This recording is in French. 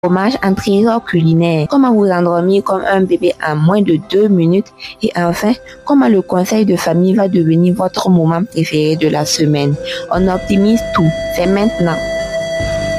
Hommage en trésor culinaire, comment vous endormir comme un bébé en moins de 2 minutes et enfin, comment le conseil de famille va devenir votre moment préféré de la semaine. On optimise tout, c'est maintenant.